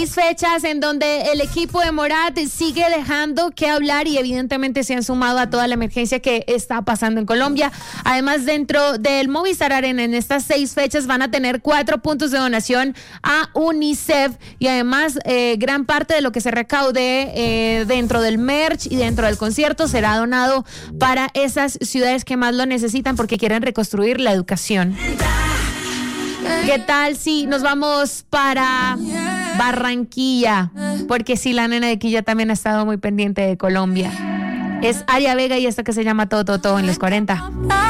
6 fechas en donde el equipo de Morat sigue dejando que hablar y evidentemente se han sumado a toda la emergencia que está pasando en Colombia. Además, dentro del Movistar Arena, en estas 6 fechas van a tener 4 puntos de donación a UNICEF y además gran parte de lo que se recaude dentro del merch y dentro del concierto será donado para esas ciudades que más lo necesitan porque quieren reconstruir la educación. ¿Qué tal si nos vamos para Barranquilla? Porque sí, la nena de Quilla también ha estado muy pendiente de Colombia. Es Aria Vega y esto que se llama Todo, Todo, Todo en los 40.